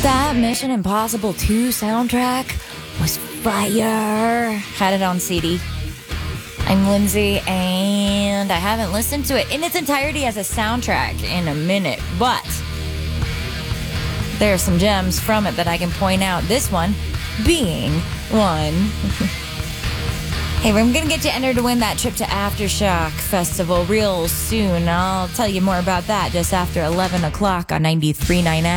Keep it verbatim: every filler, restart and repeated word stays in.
That Mission Impossible two soundtrack was fire. Had it on C D. I'm Lindsay, and I haven't listened to it in its entirety as a soundtrack in a minute, but there are some gems from it that I can point out. This one being one. Hey, I'm going to get you entered to win that trip to Aftershock Festival real soon. I'll tell you more about that just after eleven o'clock on ninety-three point nine